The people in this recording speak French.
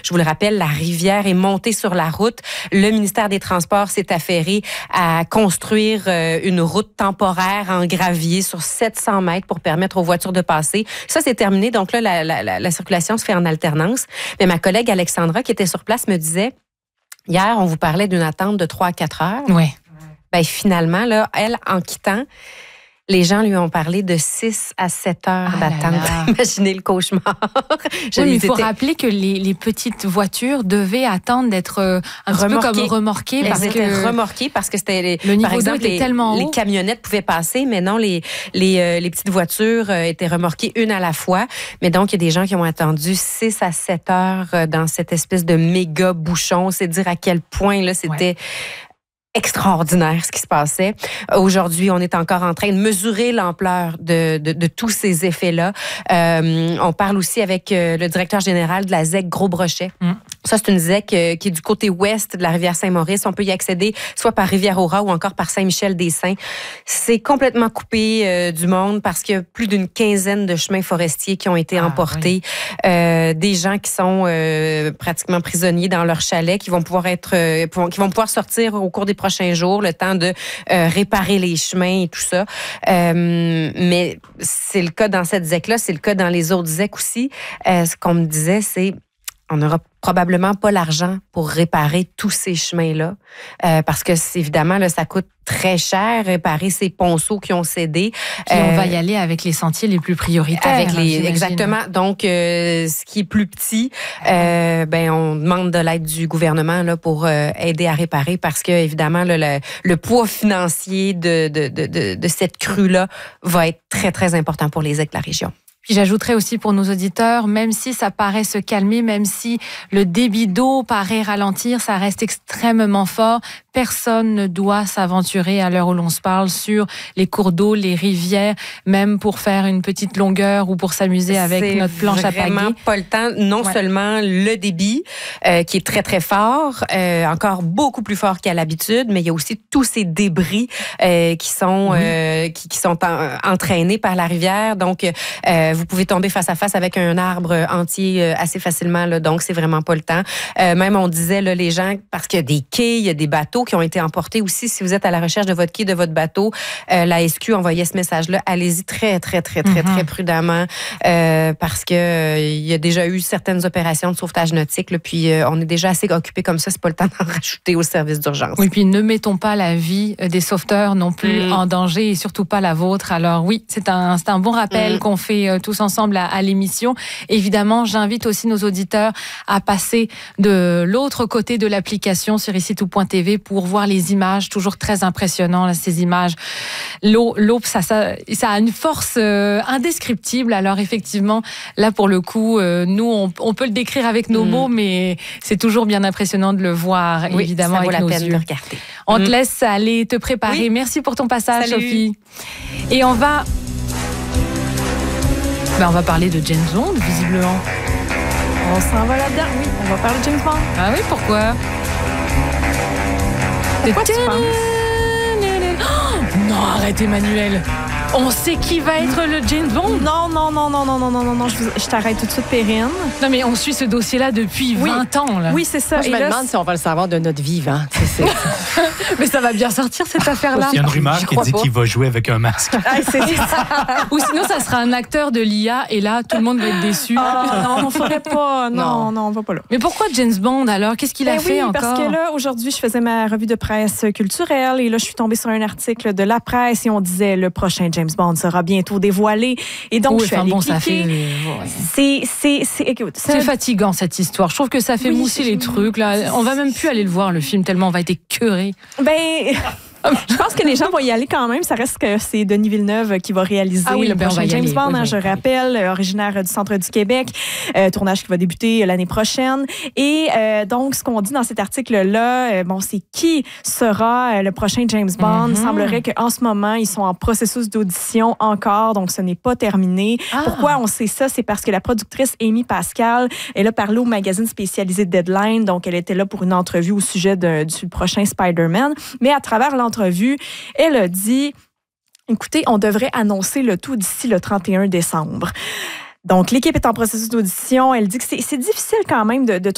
Je vous le rappelle, la rivière est montée sur la route. Le ministère des Transports s'est affairé à construire une route temporaire en gravier sur 700 mètres pour permettre aux voitures de passer. Ça, c'est terminé. Donc là, la circulation se fait en alternance. Mais ma collègue Alexandra, qui était sur place, me disait, hier, on vous parlait d'une attente de 3 à 4 heures. Oui. Ben, finalement, là, elle, en quittant, les gens lui ont parlé de 6 à 7 heures d'attente. Imaginez le cauchemar. Il faut rappeler que les petites voitures devaient attendre d'être un petit peu comme remorquées. Elles étaient remorquées parce que c'était le niveau par exemple, était tellement haut. Les camionnettes pouvaient passer, mais non, les petites voitures étaient remorquées une à la fois. Mais donc, il y a des gens qui ont attendu 6 à 7 heures dans cette espèce de méga bouchon. C'est dire à quel point là c'était... extraordinaire ce qui se passait. Aujourd'hui, on est encore en train de mesurer l'ampleur de tous ces effets-là. On parle aussi avec le directeur général de la ZEC Gros-Brochet. Ça, c'est une ZEC qui est du côté ouest de la rivière Saint-Maurice. On peut y accéder soit par Rivière-au-Rat ou encore par Saint-Michel-des-Saints. C'est complètement coupé du monde parce qu'il y a plus d'une quinzaine de chemins forestiers qui ont été emportés. Oui. Des gens qui sont pratiquement prisonniers dans leur chalet, qui vont pouvoir sortir au cours des prochains jours, le temps de réparer les chemins et tout ça. Mais c'est le cas dans cette ZEC-là, c'est le cas dans les autres ZEC aussi. Ce qu'on me disait, c'est on n'aura probablement pas l'argent pour réparer tous ces chemins-là, parce que évidemment, là, ça coûte très cher réparer ces ponceaux qui ont cédé. Puis on va y aller avec les sentiers les plus prioritaires. Exactement. Donc, ce qui est plus petit, on demande de l'aide du gouvernement là pour aider à réparer, parce que évidemment, là, le poids financier de cette crue-là va être très, très important pour les ZEC de la région. Puis j'ajouterais aussi pour nos auditeurs, même si ça paraît se calmer, même si le débit d'eau paraît ralentir, ça reste extrêmement fort. Personne ne doit s'aventurer à l'heure où l'on se parle sur les cours d'eau, les rivières, même pour faire une petite longueur ou pour s'amuser avec notre planche à pagaie. C'est vraiment pas le temps. Non seulement le débit qui est très très fort, encore beaucoup plus fort qu'à l'habitude, mais il y a aussi tous ces débris qui sont entraînés par la rivière. Donc vous pouvez tomber face à face avec un arbre entier assez facilement. Là, donc, c'est vraiment pas le temps. Même, on disait, là, les gens, parce qu'il y a des quais, il y a des bateaux qui ont été emportés aussi. Si vous êtes à la recherche de votre quai, de votre bateau, la SQ envoyait ce message-là. Allez-y très, très, très, très, très prudemment, parce que il y a déjà eu certaines opérations de sauvetage nautique. Là, puis, on est déjà assez occupés comme ça. C'est pas le temps d'en rajouter au service d'urgence. Oui, puis ne mettons pas la vie des sauveteurs non plus en danger, et surtout pas la vôtre. Alors oui, c'est un bon rappel qu'on fait tous ensemble à l'émission. Évidemment, j'invite aussi nos auditeurs à passer de l'autre côté de l'application sur icitout.tv pour voir les images, toujours très impressionnant, là, ces images. L'eau, ça a une force indescriptible. Alors effectivement, là pour le coup, nous, on peut le décrire avec nos mots, mais c'est toujours bien impressionnant de le voir, évidemment, avec nos yeux. On te laisse aller te préparer. Oui. Merci pour ton passage, Sophie. Et on va parler de James Bond, visiblement. On s'en va là-dedans, oui. On va parler de James Bond. Ah oui, pourquoi? Pourquoi tu penses? Non, arrête, Emmanuel. On sait qui va être le James Bond? Non, je t'arrête tout de suite, Perrine. Non, mais on suit ce dossier-là depuis 20 ans. Là. Oui, c'est ça. Moi, je me demande si on va le savoir de notre vivant. Mais ça va bien sortir, cette affaire-là. Il y a une rumeur qui dit qu'il va jouer avec un masque. Ou sinon, ça sera un acteur de l'IA, et là, tout le monde va être déçu. Non, on ne ferait pas. Non, on va pas là. Mais pourquoi James Bond, alors? Qu'est-ce qu'il a fait encore? Parce que là, aujourd'hui, je faisais ma revue de presse culturelle, et là, je suis tombée sur un article de La Presse, et on disait le prochain James Bond sera bientôt dévoilé. Et donc, je suis allée cliquer. C'est fatigant, cette histoire. Je trouve que ça fait mousser les trucs. Là. On va même plus aller le voir, le film, tellement on va être écœurés. Je pense que les gens vont y aller quand même. Ça reste que c'est Denis Villeneuve qui va réaliser le prochain James Bond. Je rappelle, originaire du centre du Québec. Tournage qui va débuter l'année prochaine. Et donc, ce qu'on dit dans cet article-là, c'est qui sera le prochain James Bond. Il semblerait qu'en ce moment, ils sont en processus d'audition encore. Donc, ce n'est pas terminé. Pourquoi on sait ça? C'est parce que la productrice Amy Pascal, elle a parlé au magazine spécialisé Deadline. Donc, elle était là pour une entrevue au sujet du prochain Spider-Man. Mais à travers l'entrevue, elle a dit, écoutez, on devrait annoncer le tout d'ici le 31 décembre. Donc, l'équipe est en processus d'audition. Elle dit que c'est difficile quand même de